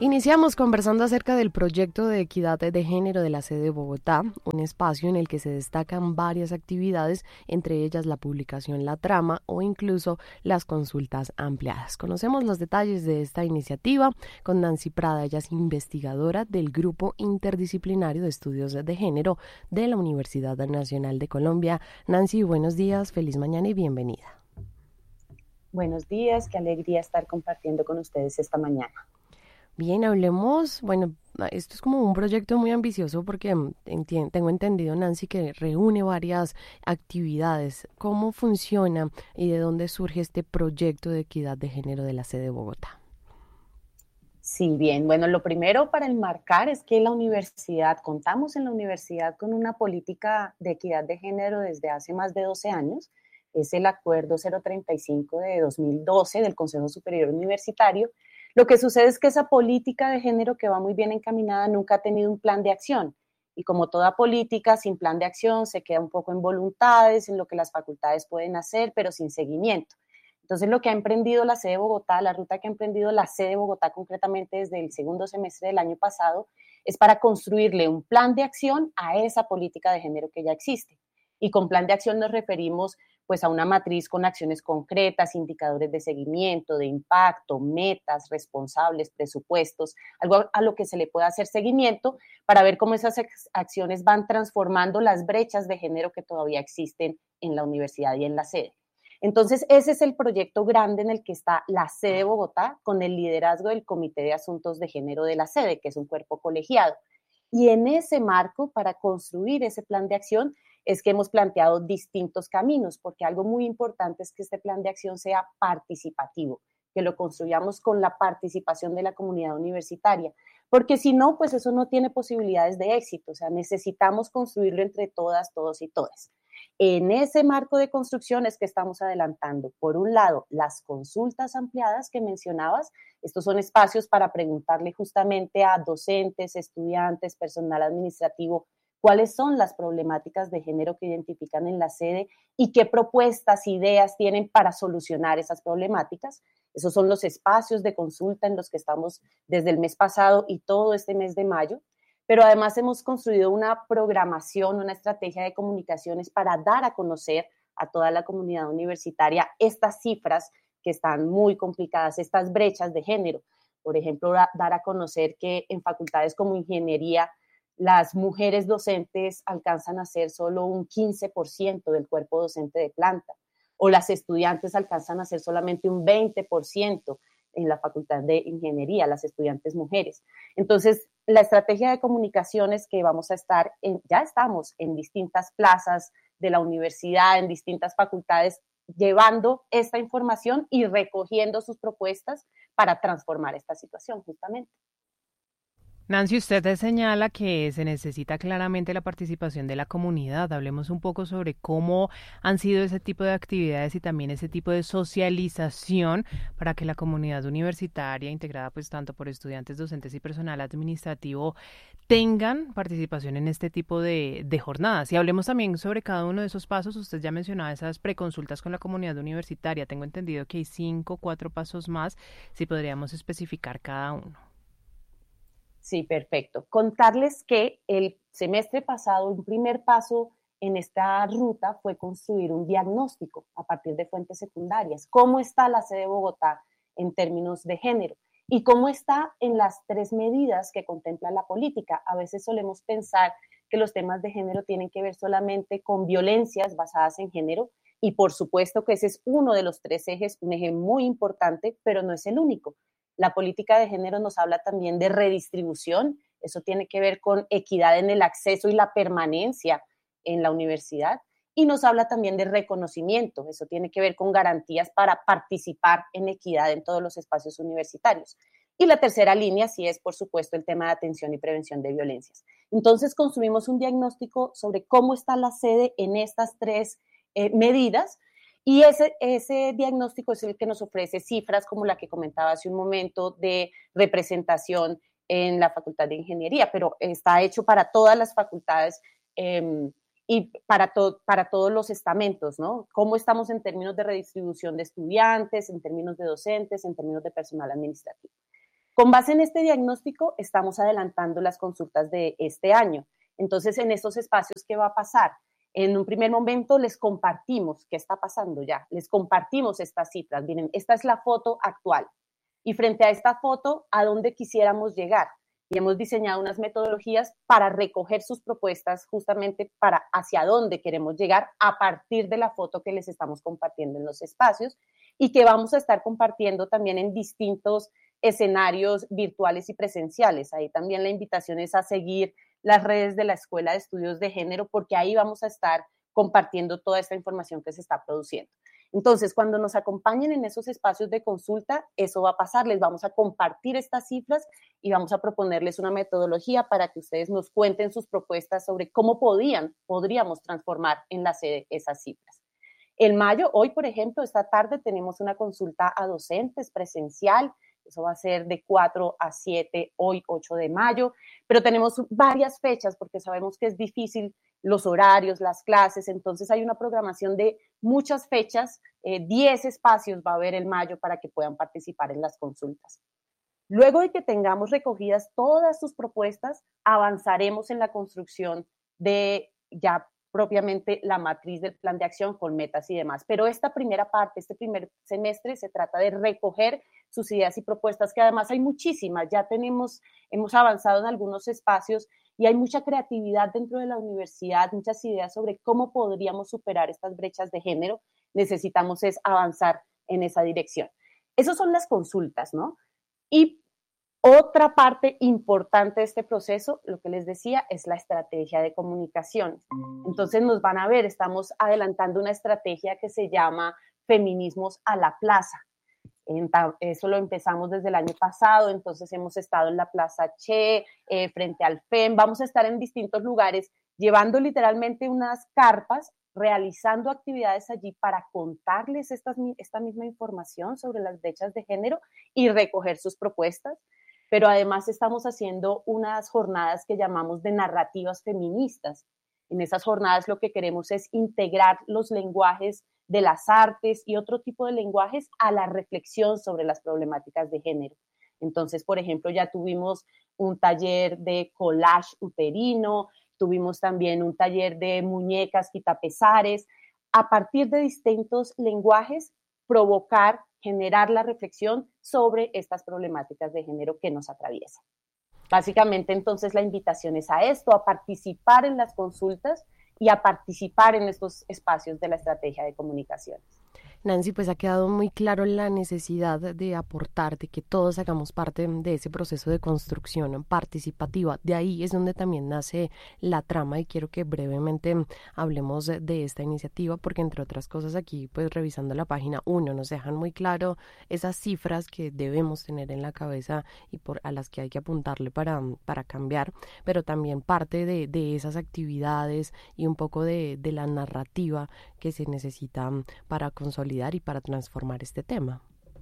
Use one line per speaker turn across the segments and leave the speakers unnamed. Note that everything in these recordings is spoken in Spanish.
Iniciamos conversando acerca del proyecto de equidad de género de la sede de Bogotá, un espacio en el que se destacan varias actividades, entre ellas la publicación La Trama o incluso las consultas ampliadas. Conocemos los detalles de esta iniciativa con Nancy Prada, ella es investigadora del Grupo Interdisciplinario de Estudios de Género de la Universidad Nacional de Colombia. Nancy, buenos días, feliz mañana y bienvenida.
Buenos días, qué alegría estar compartiendo con ustedes esta mañana.
Bien, hablemos, bueno, esto es como un proyecto muy ambicioso porque tengo entendido, Nancy, que reúne varias actividades. ¿Cómo funciona y de dónde surge este proyecto de equidad de género de la sede de Bogotá?
Sí, bien, bueno, lo primero para enmarcar es que contamos en la universidad con una política de equidad de género desde hace más de 12 años. Es el Acuerdo 035 de 2012 del Consejo Superior Universitario. Lo que sucede es que esa política de género, que va muy bien encaminada, nunca ha tenido un plan de acción. Y como toda política, sin plan de acción se queda un poco en voluntades, en lo que las facultades pueden hacer, pero sin seguimiento. Entonces, lo que ha emprendido la sede de Bogotá, la ruta que ha emprendido la sede de Bogotá concretamente desde el segundo semestre del año pasado, es para construirle un plan de acción a esa política de género que ya existe. Y con plan de acción nos referimos pues a una matriz con acciones concretas, indicadores de seguimiento, de impacto, metas, responsables, presupuestos, algo a lo que se le pueda hacer seguimiento para ver cómo esas acciones van transformando las brechas de género que todavía existen en la universidad y en la sede. Entonces, ese es el proyecto grande en el que está la sede de Bogotá con el liderazgo del Comité de Asuntos de Género de la sede, que es un cuerpo colegiado. Y en ese marco, para construir ese plan de acción, es que hemos planteado distintos caminos, porque algo muy importante es que este plan de acción sea participativo, que lo construyamos con la participación de la comunidad universitaria, porque si no, pues eso no tiene posibilidades de éxito, o sea, necesitamos construirlo entre todas, todos y todas. En ese marco de construcción es que estamos adelantando, por un lado, las consultas ampliadas que mencionabas. Estos son espacios para preguntarle justamente a docentes, estudiantes, personal administrativo, cuáles son las problemáticas de género que identifican en la sede y qué propuestas, ideas tienen para solucionar esas problemáticas. Esos son los espacios de consulta en los que estamos desde el mes pasado y todo este mes de mayo. Pero además hemos construido una programación, una estrategia de comunicaciones para dar a conocer a toda la comunidad universitaria estas cifras que están muy complicadas, estas brechas de género. Por ejemplo, dar a conocer que en facultades como ingeniería, las mujeres docentes alcanzan a ser solo un 15% del cuerpo docente de planta, o las estudiantes alcanzan a ser solamente un 20% en la facultad de ingeniería, las estudiantes mujeres. Entonces, la estrategia de comunicaciones que vamos a ya estamos en distintas plazas de la universidad, en distintas facultades, llevando esta información y recogiendo sus propuestas para transformar esta situación, justamente.
Nancy, usted señala que se necesita claramente la participación de la comunidad. Hablemos un poco sobre cómo han sido ese tipo de actividades y también ese tipo de socialización para que la comunidad universitaria, integrada pues tanto por estudiantes, docentes y personal administrativo, tengan participación en este tipo de jornadas. Y hablemos también sobre cada uno de esos pasos. Usted ya mencionaba esas preconsultas con la comunidad universitaria. Tengo entendido que hay 5, 4 pasos más, si podríamos especificar cada uno.
Sí, perfecto. Contarles que el semestre pasado, un primer paso en esta ruta fue construir un diagnóstico a partir de fuentes secundarias. ¿Cómo está la sede de Bogotá en términos de género? ¿Y cómo está en las 3 medidas que contempla la política? A veces solemos pensar que los temas de género tienen que ver solamente con violencias basadas en género, y por supuesto que ese es uno de los 3 ejes, un eje muy importante, pero no es el único. La política de género nos habla también de redistribución. Eso tiene que ver con equidad en el acceso y la permanencia en la universidad. Y nos habla también de reconocimiento. Eso tiene que ver con garantías para participar en equidad en todos los espacios universitarios. Y la tercera línea sí es, por supuesto, el tema de atención y prevención de violencias. Entonces, construimos un diagnóstico sobre cómo está la sede en estas 3 medidas. Y ese diagnóstico es el que nos ofrece cifras como la que comentaba hace un momento de representación en la Facultad de Ingeniería, pero está hecho para todas las facultades y para todos los estamentos, ¿no? ¿Cómo estamos en términos de redistribución de estudiantes, en términos de docentes, en términos de personal administrativo? Con base en este diagnóstico, estamos adelantando las consultas de este año. Entonces, en estos espacios, ¿qué va a pasar? En un primer momento les compartimos qué está pasando ya, les compartimos estas cifras. Miren, esta es la foto actual. Y frente a esta foto, ¿a dónde quisiéramos llegar? Y hemos diseñado unas metodologías para recoger sus propuestas justamente para hacia dónde queremos llegar a partir de la foto que les estamos compartiendo en los espacios y que vamos a estar compartiendo también en distintos escenarios virtuales y presenciales. Ahí también la invitación es a seguir las redes de la Escuela de Estudios de Género porque ahí vamos a estar compartiendo toda esta información que se está produciendo. Entonces, cuando nos acompañen en esos espacios de consulta, eso va a pasar, les vamos a compartir estas cifras y vamos a proponerles una metodología para que ustedes nos cuenten sus propuestas sobre cómo podríamos transformar en la sede esas cifras. En mayo, hoy, por ejemplo, esta tarde tenemos una consulta a docentes presencial. Eso va a ser de 4 a 7, hoy 8 de mayo, pero tenemos varias fechas porque sabemos que es difícil los horarios, las clases, entonces hay una programación de muchas fechas, 10 espacios va a haber en mayo para que puedan participar en las consultas. Luego de que tengamos recogidas todas sus propuestas, avanzaremos en la construcción de ya propiamente la matriz del plan de acción con metas y demás. Pero esta primera parte, este primer semestre, se trata de recoger sus ideas y propuestas, que además hay muchísimas. Ya hemos avanzado en algunos espacios y hay mucha creatividad dentro de la universidad, muchas ideas sobre cómo podríamos superar estas brechas de género. Necesitamos es avanzar en esa dirección. Esas son las consultas, ¿no? Y otra parte importante de este proceso, lo que les decía, es la estrategia de comunicación. Entonces nos van a ver, estamos adelantando una estrategia que se llama Feminismos a la Plaza. Eso lo empezamos desde el año pasado, entonces hemos estado en la Plaza Che, frente al FEM, vamos a estar en distintos lugares llevando literalmente unas carpas, realizando actividades allí para contarles esta misma información sobre las brechas de género y recoger sus propuestas. Pero además estamos haciendo unas jornadas que llamamos de narrativas feministas. En esas jornadas lo que queremos es integrar los lenguajes de las artes y otro tipo de lenguajes a la reflexión sobre las problemáticas de género. Entonces, por ejemplo, ya tuvimos un taller de collage uterino, tuvimos también un taller de muñecas quitapesares. A partir de distintos lenguajes, generar la reflexión sobre estas problemáticas de género que nos atraviesan. Básicamente, entonces, la invitación es a esto, a participar en las consultas y a participar en estos espacios de la estrategia de comunicaciones.
Nancy, pues ha quedado muy claro la necesidad de aportar, de que todos hagamos parte de ese proceso de construcción participativa. De ahí es donde también nace la trama y quiero que brevemente hablemos de esta iniciativa porque entre otras cosas aquí, pues revisando la página 1 nos dejan muy claro esas cifras que debemos tener en la cabeza y a las que hay que apuntarle para cambiar, pero también parte de esas actividades y un poco de la narrativa que se necesita para consolidar y para transformar este tema.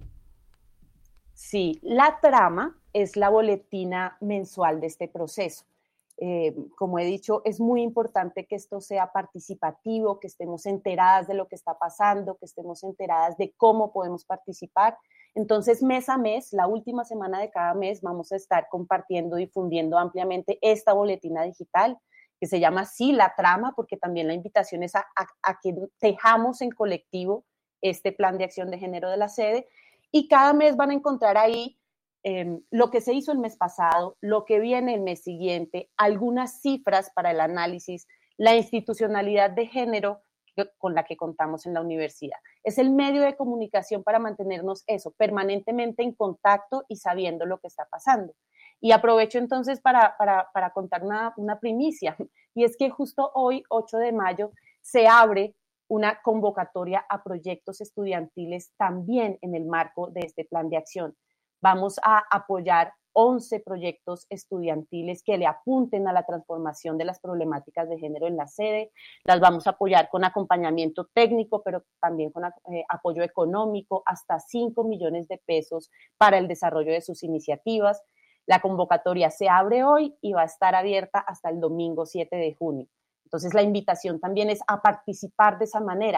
Sí, la trama es la boletina mensual de este proceso. Como he dicho, es muy importante que esto sea participativo, que estemos enteradas de lo que está pasando, que estemos enteradas de cómo podemos participar. Entonces, mes a mes, la última semana de cada mes, vamos a estar compartiendo, difundiendo ampliamente esta boletina digital que se llama así La Trama, porque también la invitación es a que tejamos en colectivo este plan de acción de género de la sede, y cada mes van a encontrar ahí lo que se hizo el mes pasado, lo que viene el mes siguiente, algunas cifras para el análisis, la institucionalidad de género con la que contamos en la universidad. Es el medio de comunicación para mantenernos permanentemente en contacto y sabiendo lo que está pasando. Y aprovecho entonces para contar una primicia, y es que justo hoy, 8 de mayo, se abre una convocatoria a proyectos estudiantiles también en el marco de este plan de acción. Vamos a apoyar 11 proyectos estudiantiles que le apunten a la transformación de las problemáticas de género en la sede. Las vamos a apoyar con acompañamiento técnico, pero también con apoyo económico, hasta 5 millones de pesos para el desarrollo de sus iniciativas. La convocatoria se abre hoy y va a estar abierta hasta el domingo 7 de junio. Entonces, la invitación también es a participar de esa manera.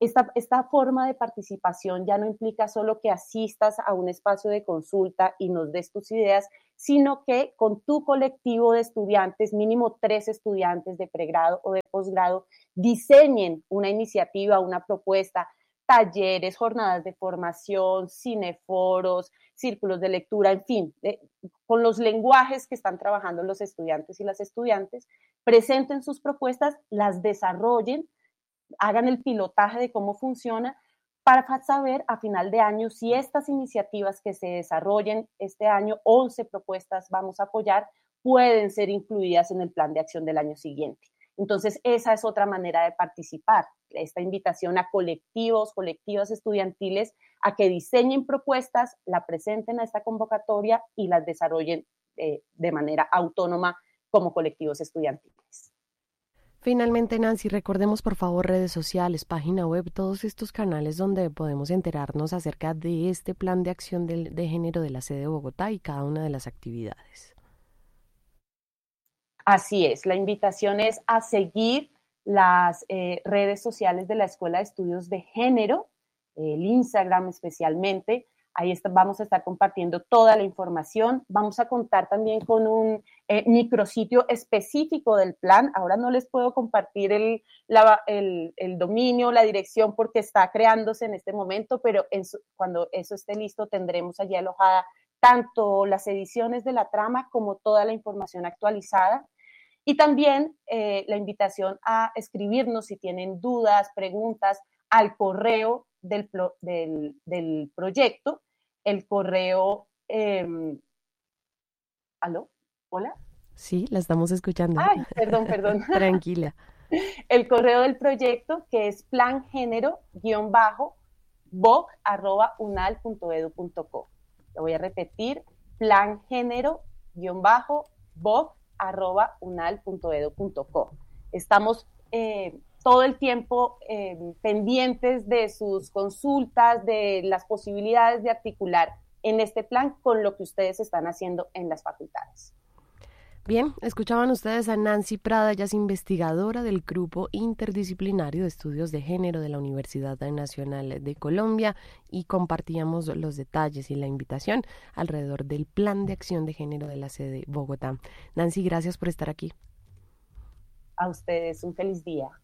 esta forma de participación ya no implica solo que asistas a un espacio de consulta y nos des tus ideas, sino que con tu colectivo de estudiantes, mínimo 3 estudiantes de pregrado o de posgrado, diseñen una iniciativa, una propuesta, talleres, jornadas de formación, cineforos, círculos de lectura, en fin, con los lenguajes que están trabajando los estudiantes y las estudiantes, presenten sus propuestas, las desarrollen, hagan el pilotaje de cómo funciona para saber a final de año si estas iniciativas que se desarrollen este año, 11 propuestas vamos a apoyar, pueden ser incluidas en el plan de acción del año siguiente. Entonces, esa es otra manera de participar, esta invitación a colectivos, colectivas estudiantiles, a que diseñen propuestas, la presenten a esta convocatoria y las desarrollen de manera autónoma como colectivos estudiantiles.
Finalmente, Nancy, recordemos por favor redes sociales, página web, todos estos canales donde podemos enterarnos acerca de este plan de acción de género de la sede de Bogotá y cada una de las actividades.
Así es, la invitación es a seguir las redes sociales de la Escuela de Estudios de Género, el Instagram especialmente. Ahí vamos a estar compartiendo toda la información. Vamos a contar también con un micrositio específico del plan. Ahora no les puedo compartir el dominio, la dirección, porque está creándose en este momento, pero cuando eso esté listo tendremos allí alojada tanto las ediciones de la trama como toda la información actualizada. Y también la invitación a escribirnos si tienen dudas, preguntas, al correo del proyecto. El correo, ¿aló? ¿Hola?
Sí, la estamos escuchando.
Ay, perdón.
Tranquila.
El correo del proyecto, que es plangénero-boc@unal.edu.co. Lo voy a repetir, plangénero-boc@unal.edu.co. Estamos todo el tiempo pendientes de sus consultas, de las posibilidades de articular en este plan con lo que ustedes están haciendo en las facultades.
Bien, escuchaban ustedes a Nancy Prada, ella es investigadora del Grupo Interdisciplinario de Estudios de Género de la Universidad Nacional de Colombia, y compartíamos los detalles y la invitación alrededor del Plan de Acción de Género de la sede Bogotá. Nancy, gracias por estar aquí.
A ustedes, un feliz día.